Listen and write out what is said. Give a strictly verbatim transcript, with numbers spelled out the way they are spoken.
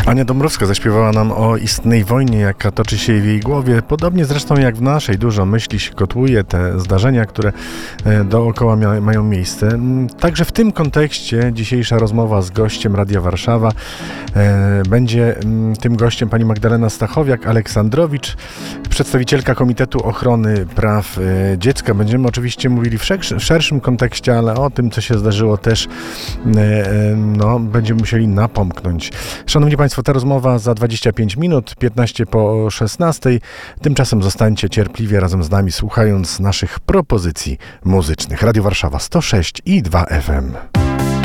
Ania Dąbrowska zaśpiewała nam o istnej wojnie, jaka toczy się w jej głowie. Podobnie zresztą jak w naszej. Dużo myśli się kotłuje, te zdarzenia, które dookoła mia- mają miejsce. Także w tym kontekście dzisiejsza rozmowa z gościem Radia Warszawa e, będzie tym gościem pani Magdalena Stachowiak-Aleksandrowicz, przedstawicielka Komitetu Ochrony Praw e, Dziecka. Będziemy oczywiście mówili w, szerszy, w szerszym kontekście, ale o tym, co się zdarzyło też e, no, będziemy musieli napomknąć. Szanowni Państwo, ta rozmowa za dwadzieścia pięć minut, piętnaście po szesnastej. Tymczasem zostańcie cierpliwie razem z nami, słuchając naszych propozycji muzycznych. Radio Warszawa sto sześć i dwa F M.